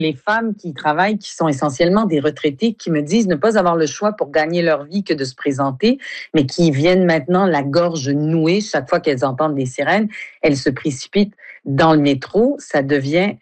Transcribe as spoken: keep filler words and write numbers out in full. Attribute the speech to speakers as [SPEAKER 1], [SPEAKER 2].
[SPEAKER 1] Les femmes qui travaillent, qui sont essentiellement des retraités, qui me disent ne pas avoir le choix pour gagner leur vie que de se présenter, mais qui viennent maintenant la gorge nouée chaque fois qu'elles entendent des sirènes, elles se précipitent dans le métro. Ça devient